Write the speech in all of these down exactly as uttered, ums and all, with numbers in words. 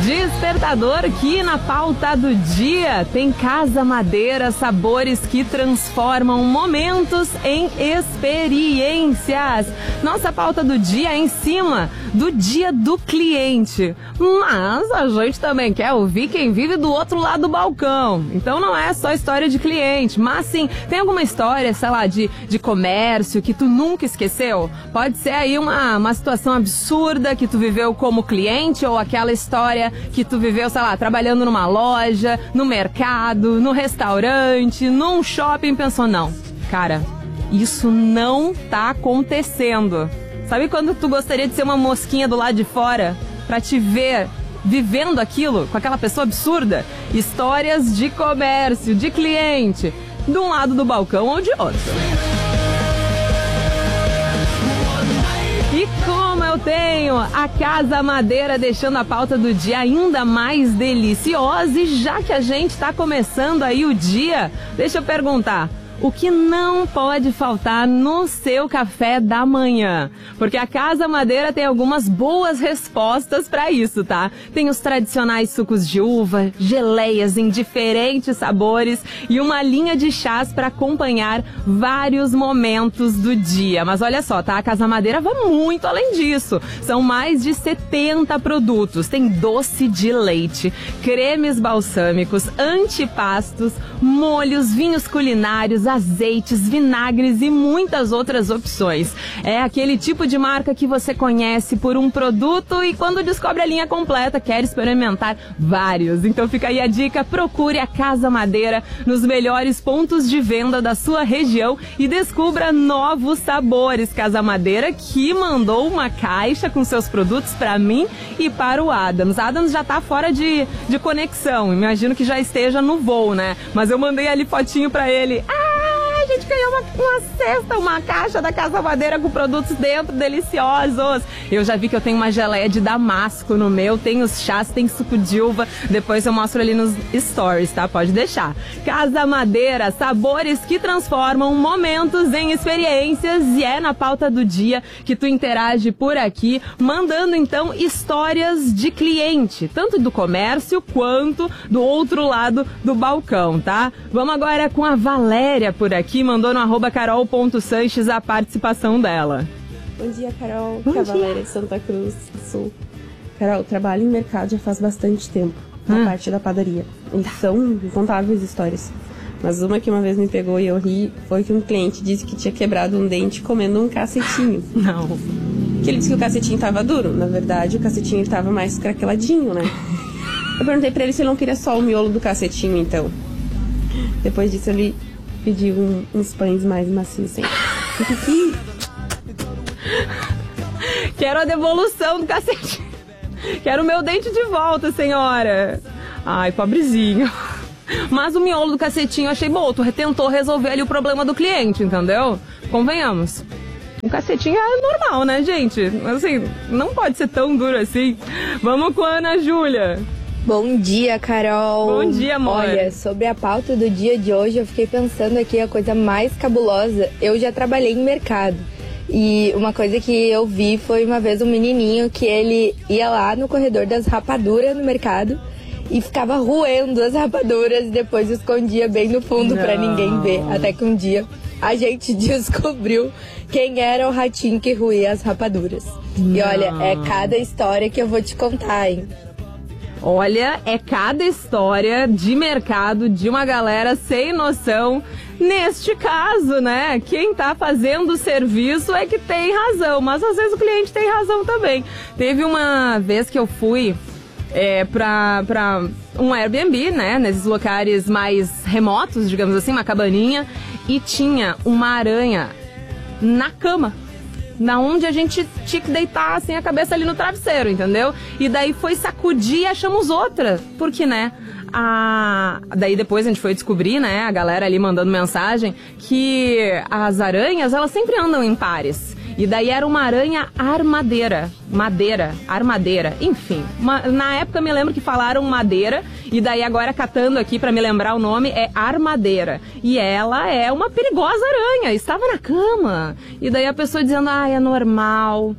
Despertador aqui na pauta do dia. Tem Casa Madeira, sabores que transformam momentos em experiências. Nossa pauta do dia é em cima do dia do cliente. Mas a gente também quer ouvir quem vive do outro lado do balcão. Então não é só história de cliente, mas sim, tem alguma história, sei lá, de, de comércio que tu nunca esqueceu? Pode ser aí uma, uma situação absurda que tu viveu como cliente, ou aquela história que tu viveu, sei lá, trabalhando numa loja, no mercado, no restaurante, num shopping, pensou, não, cara, isso não tá acontecendo. Sabe quando tu gostaria de ser uma mosquinha do lado de fora pra te ver vivendo aquilo com aquela pessoa absurda? Histórias de comércio, de cliente, de um lado do balcão ou de outro. E como eu tenho a Casa Madeira deixando a pauta do dia ainda mais deliciosa, e já que a gente está começando aí o dia, deixa eu perguntar, o que não pode faltar no seu café da manhã? Porque a Casa Madeira tem algumas boas respostas para isso, tá? Tem os tradicionais sucos de uva, geleias em diferentes sabores e uma linha de chás para acompanhar vários momentos do dia. Mas olha só, tá? A Casa Madeira vai muito além disso. São mais de setenta produtos. Tem doce de leite, cremes balsâmicos, antipastos, molhos, vinhos culinários, azeites, vinagres e muitas outras opções. É aquele tipo de marca que você conhece por um produto e quando descobre a linha completa quer experimentar vários. Então fica aí a dica, procure a Casa Madeira nos melhores pontos de venda da sua região e descubra novos sabores. Casa Madeira que mandou uma caixa com seus produtos para mim e para o Adams. Adams já tá fora de, de conexão, imagino que já esteja no voo, né? Mas eu mandei ali fotinho para ele. Ah! A gente ganhou uma, uma cesta, uma caixa da Casa Madeira com produtos dentro deliciosos. Eu já vi que eu tenho uma geleia de damasco no meu, tem os chás, tem suco de uva. Depois eu mostro ali nos stories, tá? Pode deixar. Casa Madeira, sabores que transformam momentos em experiências. E é na pauta do dia que tu interage por aqui, mandando então histórias de cliente, tanto do comércio quanto do outro lado do balcão, tá? Vamos agora com a Valéria por aqui. Mandou no arroba carol.sanches a participação dela. Bom dia, Carol. Bom que é a dia. Valéria de Santa Cruz do Sul. Carol, trabalho em mercado já faz bastante tempo, na hum. parte da padaria. E são incontáveis histórias. Mas uma que uma vez me pegou e eu ri foi que um cliente disse que tinha quebrado um dente comendo um cacetinho. Não. Que ele disse que o cacetinho estava duro. Na verdade, o cacetinho estava mais craqueladinho, né? Eu perguntei pra ele se ele não queria só o miolo do cacetinho, então. Depois disso, ele pediu um, uns pães mais macios, hein? Quero a devolução do cacete. Quero o meu dente de volta, senhora. Ai, pobrezinho. Mas o miolo do cacetinho eu achei bom. Tu tentou resolver ali o problema do cliente, entendeu? Convenhamos. O cacetinho é normal, né, gente? Assim, não pode ser tão duro assim. Vamos com a Ana Júlia. Bom dia, Carol. Bom dia, amor. Olha, sobre a pauta do dia de hoje, eu fiquei pensando aqui a coisa mais cabulosa. Eu já trabalhei em mercado. E uma coisa que eu vi foi uma vez um menininho que ele ia lá no corredor das rapaduras no mercado e ficava roendo as rapaduras e depois escondia bem no fundo para ninguém ver. Até que um dia a gente descobriu quem era o ratinho que roía as rapaduras. Não. E olha, é cada história que eu vou te contar, hein? Olha, é cada história de mercado de uma galera sem noção. Neste caso, né? Quem tá fazendo o serviço é que tem razão, mas às vezes o cliente tem razão também. Teve uma vez que eu fui é, pra, pra um Airbnb, né? Nesses locais mais remotos, digamos assim, uma cabaninha, e tinha uma aranha na cama. Na onde a gente tinha que deitar assim a cabeça ali no travesseiro, entendeu? E daí foi sacudir e achamos outra. Porque, né? A... Daí depois a gente foi descobrir, né? A galera ali mandando mensagem que as aranhas, elas sempre andam em pares. E daí era uma aranha armadeira, madeira, armadeira, enfim. Uma, na época me lembro que falaram madeira, e daí agora catando aqui pra me lembrar o nome, é armadeira. E ela é uma perigosa aranha, estava na cama. E daí a pessoa dizendo, ah, é normal.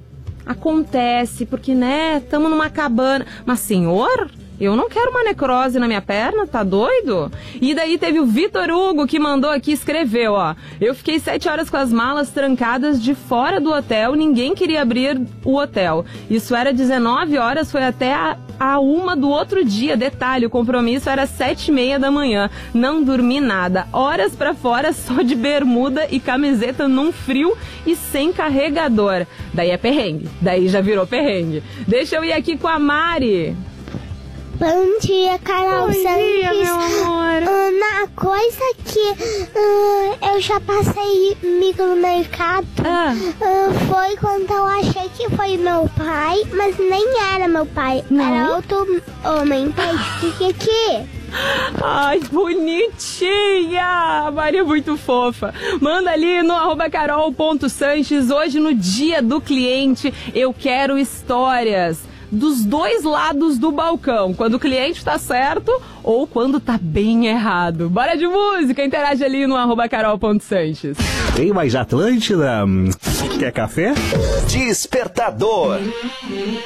acontece, porque, né, estamos numa cabana. Mas, senhor, eu não quero uma necrose na minha perna, tá doido? E daí teve o Vitor Hugo que mandou aqui, escreveu, ó. Eu fiquei sete horas com as malas trancadas de fora do hotel, ninguém queria abrir o hotel. Isso era dezenove horas, foi até a, a uma do outro dia. Detalhe, o compromisso era sete e meia da manhã. Não dormi nada. Horas pra fora, só de bermuda e camiseta num frio e sem carregador. Daí é perrengue. Daí já virou perrengue. Deixa eu ir aqui com a Mari. Bom dia, Carol Bom Santos. dia, meu amor. Uma coisa que uh, eu já passei mico no mercado Ah. uh, foi quando eu achei que foi meu pai, mas nem era meu pai. Não? Era outro homem. Pai, fica aqui. Ai, bonitinha! A Maria é muito fofa. Manda ali no arroba carol.sanches. Hoje, no dia do cliente, eu quero histórias dos dois lados do balcão, quando o cliente tá certo ou quando tá bem errado. Bora de música, interage ali no arroba carol.sanches. Tem mais Atlântida? Quer café? Despertador.